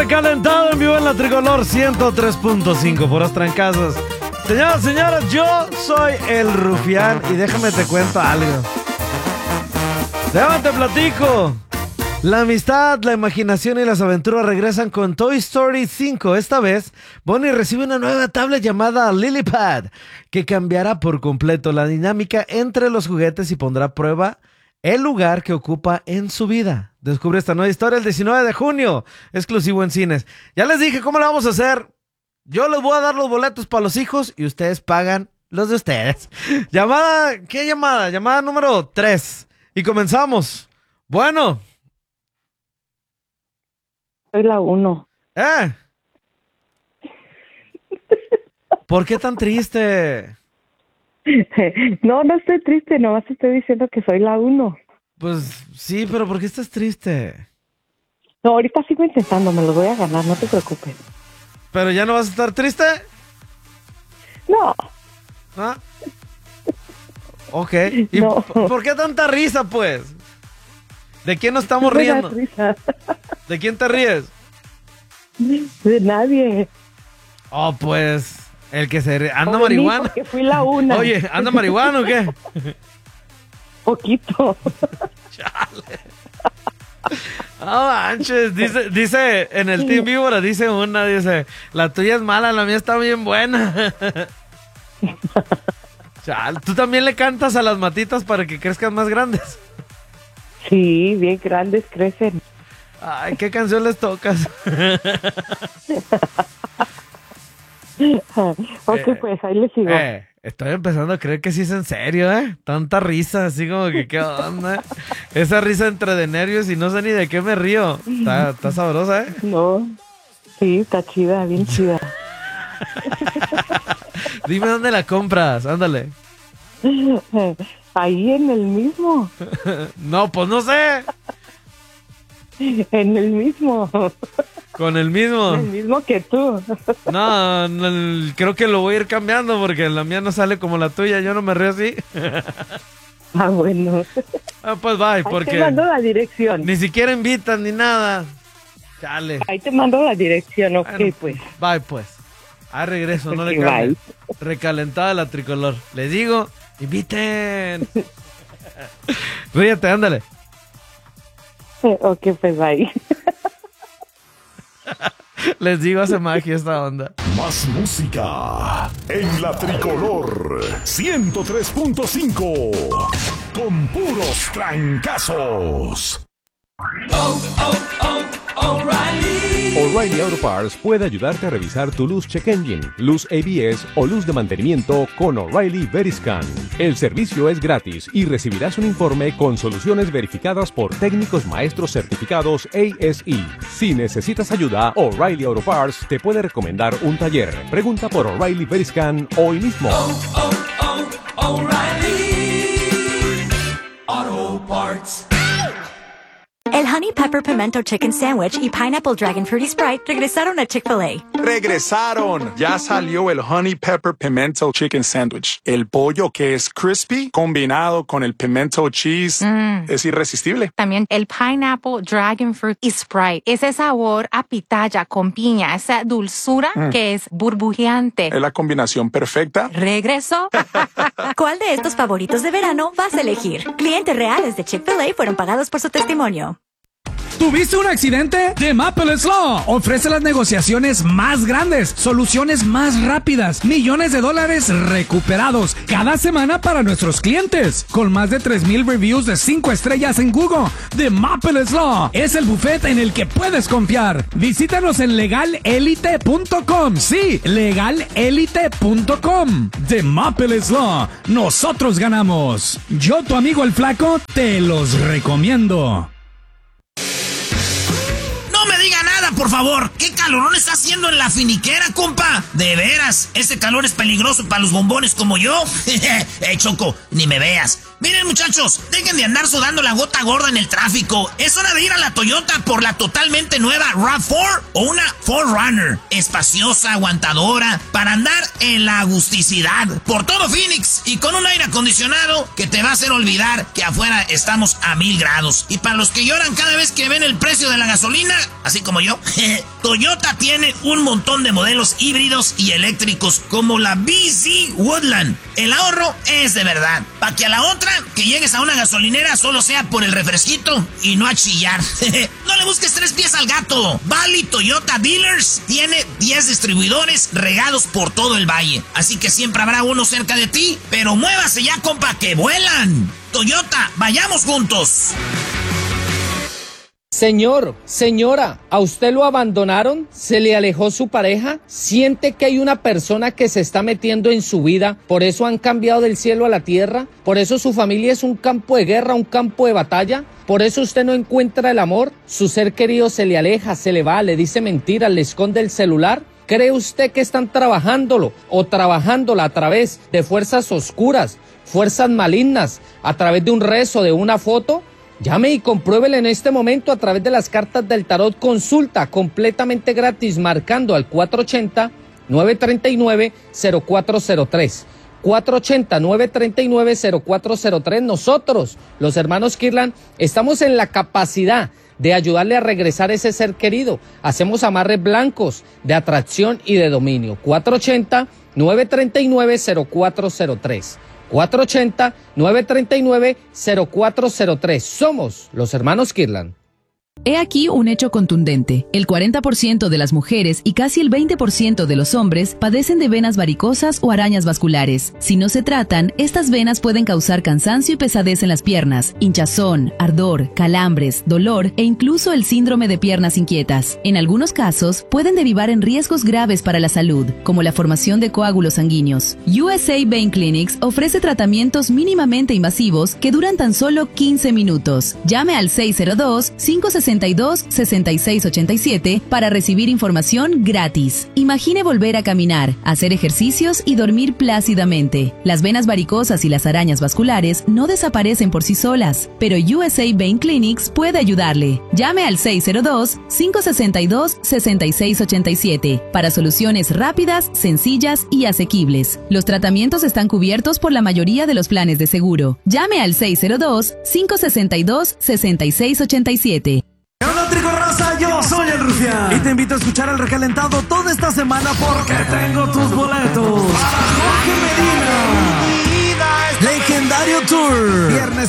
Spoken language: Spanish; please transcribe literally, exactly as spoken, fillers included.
Recalentado en vivo en la Tricolor ciento tres punto cinco, puras trancazas. Señoras, señoras, yo soy el Rufián y déjame te cuento algo. Déjame te platico. La amistad, la imaginación y las aventuras regresan con Toy Story cinco. Esta vez, Bonnie recibe una nueva tablet llamada LilyPad, que cambiará por completo la dinámica entre los juguetes y pondrá a prueba el lugar que ocupa en su vida. Descubre esta nueva historia el diecinueve de junio, exclusivo en cines. Ya les dije cómo lo vamos a hacer. Yo les voy a dar los boletos para los hijos y ustedes pagan los de ustedes. Llamada, ¿qué llamada? Llamada número tres. Y comenzamos. Bueno. Soy la uno. ¿Eh? ¿Por qué tan triste? No, no estoy triste, nomás estoy diciendo que soy la uno. Pues sí, pero ¿por qué estás triste? No, ahorita sigo intentando, me lo voy a ganar, no te preocupes. ¿Pero ya no vas a estar triste? No. ¿Ah? Ok. ¿Y no. por qué tanta risa, pues? ¿De quién nos estamos riendo? Risa. ¿De quién te ríes? De nadie. Oh, pues, el que se ríe. ¿Anda o marihuana? Porque fui la una. Oye, ¿anda marihuana o qué? Poquito. Chale. No manches, dice, dice en el Team Víbora, dice una, dice, la tuya es mala, la mía está bien buena. Chale, ¿tú también le cantas a las matitas para que crezcan más grandes? Sí, bien grandes crecen. Ay, ¿qué canción les tocas? Ok, eh, pues ahí les sigo. Eh, estoy empezando a creer que sí es en serio, ¿eh? Tanta risa, así como que qué onda. Esa risa entre de nervios y no sé ni de qué me río. Está, está sabrosa, ¿eh? No, sí, está chida, bien chida. Dime dónde la compras, ándale. Ahí en el mismo. No, pues no sé. En el mismo. Con el mismo. El mismo que tú. No, no, creo que lo voy a ir cambiando porque la mía no sale como la tuya. Yo no me río así. Ah, bueno. Ah, pues bye, porque... Ahí te mando la dirección. Ni siquiera invitan ni nada. Chale. Ahí te mando la dirección, ok, bueno, pues. Bye, pues. Ah, regreso, no okay, le cambien. Bye. Recalentada la Tricolor. Les digo, inviten. Ríete, ándale. Ok, pues bye. Les digo, hace magia esta onda. Más música en la Tricolor ciento tres punto cinco con puros trancazos. Oh, oh, oh, O'Reilly. O'Reilly Auto Parts puede ayudarte a revisar tu luz check engine, luz A B S o luz de mantenimiento con O'Reilly Veriscan. El servicio es gratis y recibirás un informe con soluciones verificadas por técnicos maestros certificados A S E. Si necesitas ayuda, O'Reilly Auto Parts te puede recomendar un taller. Pregunta por O'Reilly Veriscan hoy mismo. Oh, oh, oh, O'Reilly Auto Parts. El Honey Pepper Pimento Chicken Sandwich y Pineapple Dragon Fruity Sprite regresaron a Chick-fil-A. ¡Regresaron! Ya salió el Honey Pepper Pimento Chicken Sandwich. El pollo que es crispy combinado con el pimento cheese mm. es irresistible. También el Pineapple Dragon Fruit y Sprite. Ese sabor a pitaya con piña, esa dulzura mm. que es burbujeante. Es la combinación perfecta. ¿Regresó? ¿Cuál de estos favoritos de verano vas a elegir? Clientes reales de Chick-fil-A fueron pagados por su testimonio. ¿Tuviste un accidente? The Maples Law ofrece las negociaciones más grandes, soluciones más rápidas, millones de dólares recuperados cada semana para nuestros clientes. Con más de tres mil reviews de cinco estrellas en Google, The Maples Law es el buffet en el que puedes confiar. Visítanos en legal elite punto com. Sí, legal elite punto com. The Maples Law. Nosotros ganamos. Yo, tu amigo el Flaco, te los recomiendo. No me diga nada, por favor. ¿Qué calorón está haciendo en la finiquera, compa? De veras, ese calor es peligroso para los bombones como yo. Eh, Choco, ni me veas. Miren, muchachos, dejen de andar sudando la gota gorda en el tráfico. Es hora de ir a la Toyota por la totalmente nueva RAV cuatro o una cuatro Runner. Espaciosa, aguantadora, para andar en la agusticidad por todo Phoenix y con un aire acondicionado que te va a hacer olvidar que afuera estamos a mil grados. Y para los que lloran cada vez que ven el precio de la gasolina, así como yo, Toyota tiene un montón de modelos híbridos y eléctricos como la B Z Woodland. El ahorro es de verdad. Para que a la otra, que llegues a una gasolinera solo sea por el refresquito y no a chillar. No le busques tres pies al gato. Valley Toyota Dealers tiene diez distribuidores regados por todo el valle. Así que siempre habrá uno cerca de ti, pero muévase ya, compa, que vuelan. Toyota, vayamos juntos. Señor, señora, ¿a usted lo abandonaron? ¿Se le alejó su pareja? ¿Siente que hay una persona que se está metiendo en su vida? ¿Por eso han cambiado del cielo a la tierra? ¿Por eso su familia es un campo de guerra, un campo de batalla? ¿Por eso usted no encuentra el amor? ¿Su ser querido se le aleja, se le va, le dice mentiras, le esconde el celular? ¿Cree usted que están trabajándolo o trabajándola a través de fuerzas oscuras, fuerzas malignas, a través de un rezo, de una foto? Llame y compruébele en este momento a través de las cartas del tarot. Consulta completamente gratis marcando al cuatro ocho cero, nueve tres nueve, cero cuatro cero tres. cuatro ocho cero, nueve tres nueve, cero cuatro cero tres. Nosotros, los hermanos Kirlan, estamos en la capacidad de ayudarle a regresar ese ser querido. Hacemos amarres blancos de atracción y de dominio. cuatro ocho cero, nueve tres nueve, cero cuatro cero tres. cuatro ocho cero, nueve tres nueve, cero cuatro cero tres. Somos los hermanos Kirlan. He aquí un hecho contundente. El cuarenta por ciento de las mujeres y casi el veinte por ciento de los hombres padecen de venas varicosas o arañas vasculares. Si no se tratan, estas venas pueden causar cansancio y pesadez en las piernas, hinchazón, ardor, calambres, dolor e incluso el síndrome de piernas inquietas. En algunos casos, pueden derivar en riesgos graves para la salud, como la formación de coágulos sanguíneos. U S A Vein Clinics ofrece tratamientos mínimamente invasivos que duran tan solo quince minutos. Llame al seis cero dos, cinco seis dos, seis seis ocho siete para recibir información gratis. Imagine volver a caminar, hacer ejercicios y dormir plácidamente. Las venas varicosas y las arañas vasculares no desaparecen por sí solas, pero U S A Vein Clinics puede ayudarle. Llame al seis cero dos, cinco seis dos, seis seis ocho siete para soluciones rápidas, sencillas y asequibles. Los tratamientos están cubiertos por la mayoría de los planes de seguro. Llame al seis cero dos, cinco seis dos, seis seis ocho siete. Hola, Trico Raza, yo soy el Rufián y te invito a escuchar el recalentado toda esta semana porque tengo tus boletos para Jorge Medina Legendario Tour, viernes